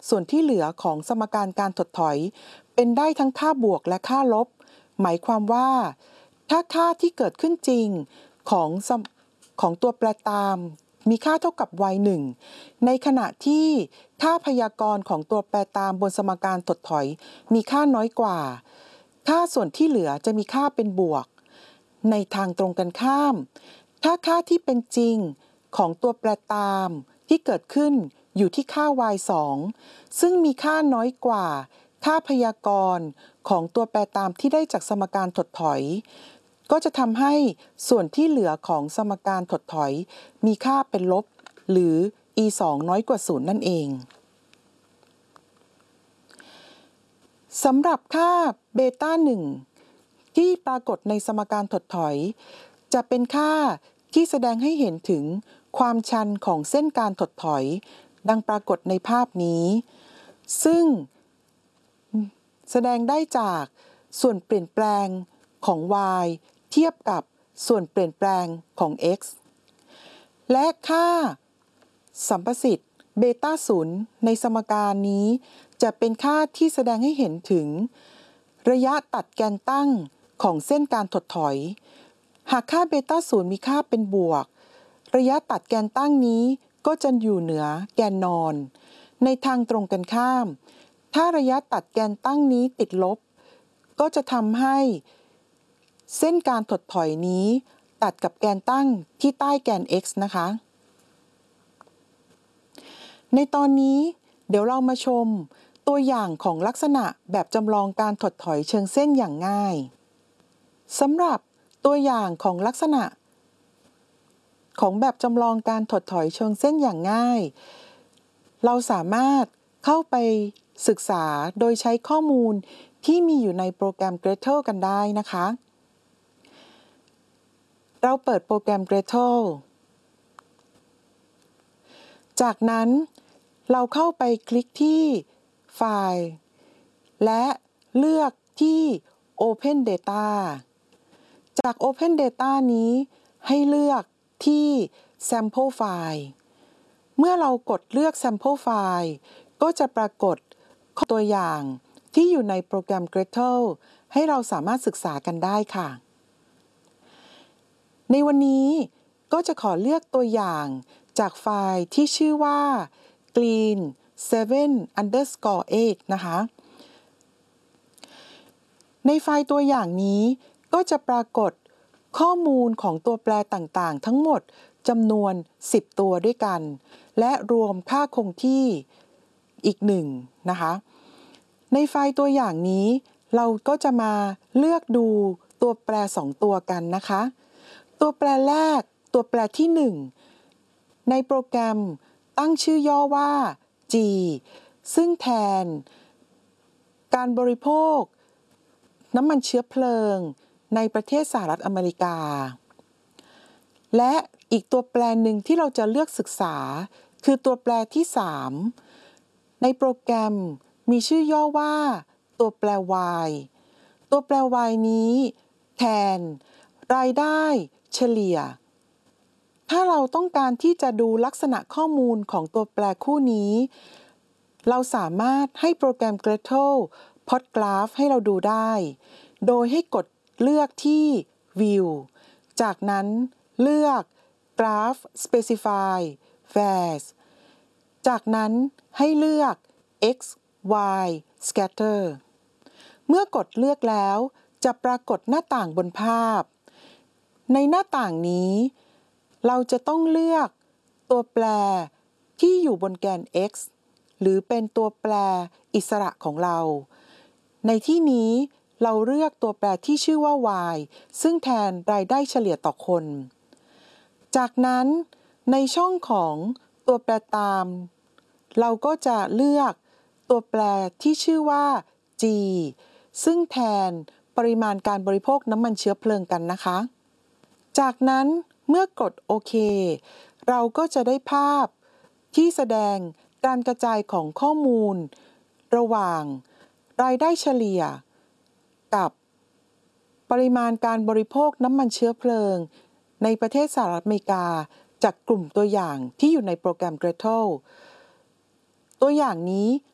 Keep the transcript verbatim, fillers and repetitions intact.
ส่วนที่เหลือของสมการการถดถอยเป็นได้ทั้งค่าบวกและค่าลบหมายความว่าถ้าค่าที่เกิดขึ้นจริงของของตัวแปรตามมีค่าเท่ากับ y หนึ่ง ในขณะที่ค่าพยากรณ์ของตัวแปรตามบนสมการถดถอยมีค่าน้อยกว่าค่าส่วนที่เหลือจะมีค่าเป็นบวกในทางตรงกันข้ามถ้าค่าที่เป็นจริงของตัวแปรตามที่เกิดขึ้นอยู่ที่ค่า y สอง ซึ่งมีค่าน้อยกว่าค่าพยากรณ์ของตัวแปรตามที่ได้จากสมการถดถอยก็จะทำให้ส่วนที่เหลือของสมการถดถอยมีค่าเป็นลบหรือ e สอง น้อยกว่าศูนย์นั่นเองสำหรับค่าเบต้าหนึ่งที่ปรากฏในสมการถดถอยจะเป็นค่าที่แสดงให้เห็นถึงความชันของเส้นการถดถอยดังปรากฏในภาพนี้ซึ่งแสดงได้จากส่วนเปลี่ยนแปลงของ y เทียบกับส่วนเปลี่ยนแปลงของ x และค่าสัมประสิทธิ์เบต้าศูนย์ในสมการนี้จะเป็นค่าที่แสดงให้เห็นถึงระยะตัดแกนตั้งของเส้นการถดถอยหากค่าเบต้าศูนย์มีค่าเป็นบวกระยะตัดแกนตั้งนี้ก็จะอยู่เหนือแกนนอนในทางตรงกันข้ามถ้าระยะตัดแกนตั้งนี้ติดลบก็จะทำให้เส้นการถดถอยนี้ตัดกับแกนตั้งที่ใต้แกน x นะคะในตอนนี้เดี๋ยวเรามาชมตัวอย่างของลักษณะแบบจำลองการถดถอยเชิงเส้นอย่างง่ายสำหรับตัวอย่างของลักษณะของแบบจำลองการถดถอยเชิงเส้นอย่างง่ายเราสามารถเข้าไปศึกษาโดยใช้ข้อมูลที่มีอยู่ในโปรแกรม Gretl กันได้นะคะเราเปิดโปรแกรม Gretl จากนั้นเราเข้าไปคลิกที่ไฟล์และเลือกที่ Open Data จาก Open Data นี้ให้เลือกที่ Sample File เมื่อเรากดเลือก Sample File ก็จะปรากฏตัวอย่างที่อยู่ในโปรแกรม Gretl ให้เราสามารถศึกษากันได้ค่ะในวันนี้ก็จะขอเลือกตัวอย่างจากไฟล์ที่ชื่อว่า green เซเว่น underscore เอ็ด นะคะในไฟล์ตัวอย่างนี้ก็จะปรากฏข้อมูลของตัวแปรต่างๆทั้งหมดจำนวนสิบตัวด้วยกันและรวมค่าคงที่อีกหนึ่งนะคะในไฟล์ตัวอย่างนี้เราก็จะมาเลือกดูตัวแปรสองตัวกันนะคะตัวแปรแรกตัวแปรที่หนึ่งในโปรแกรมตั้งชื่อย่อว่า G ซึ่งแทนการบริโภคน้ำมันเชื้อเพลิงในประเทศสหรัฐอเมริกาและอีกตัวแปรหนึ่งที่เราจะเลือกศึกษาคือตัวแปรที่สามในโปรแกรมมีชื่อย่อว่าตัวแปร Y ตัวแปร Y นี้แทนรายได้เฉลี่ยถ้าเราต้องการที่จะดูลักษณะข้อมูลของตัวแปรคู่นี้เราสามารถให้โปรแกรม Gretl พล็อตกราฟให้เราดูได้โดยให้กดเลือกที่ View จากนั้นเลือก Graph Specify Values จากนั้นให้เลือก x y scatter เมื่อกดเลือกแล้วจะปรากฏหน้าต่างบนภาพในหน้าต่างนี้เราจะต้องเลือกตัวแปรที่อยู่บนแกน x หรือเป็นตัวแปรอิสระของเราในที่นี้เราเลือกตัวแปรที่ชื่อว่า y ซึ่งแทนรายได้เฉลี่ยต่อคนจากนั้นในช่องของตัวแปรตามเราก็จะเลือกตัวแปรที่ชื่อว่า g ซึ่งแทนปริมาณการบริโภคน้ำมันเชื้อเพลิงกันนะคะจากนั้นเมื่อกดโอเคเราก็จะได้ภาพที่แสดงการกระจายของข้อมูลระหว่างรายได้เฉลี่ยกับปริมาณการบริโภคน้ำมันเชื้อเพลิงในประเทศสหรัฐอเมริกาจากกลุ่มตัวอย่างที่อยู่ในโปรแกรม Gretl ตัวอย่างนี้